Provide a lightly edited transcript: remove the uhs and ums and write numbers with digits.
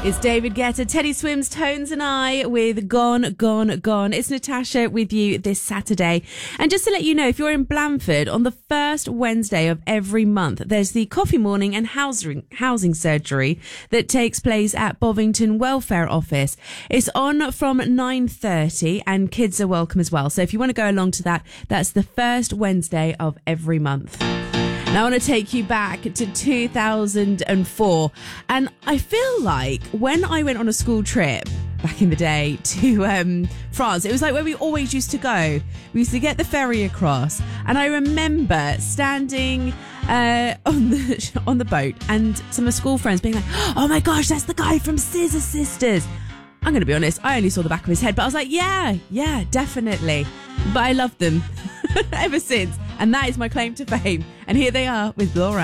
It's David Guetta, Teddy Swims, Tones and I with Gone, Gone, Gone. It's Natasha with you this Saturday. And just to let you know, if you're in Blandford, on the first Wednesday of every month, there's the coffee morning and housing surgery that takes place at Bovington Welfare Office. It's on from 9:30 and kids are welcome as well. So if you want to go along to that, that's the first Wednesday of every month. Now I want to take you back to 2004. And I feel like when I went on a school trip back in the day to France, it was like where we always used to go. We used to get the ferry across. And I remember standing on the boat and some of my school friends being like, oh my gosh, that's the guy from Scissor Sisters. I'm going to be honest, I only saw the back of his head, but I was like, yeah, definitely. But I loved them ever since. And that is my claim to fame. And here they are with Laura.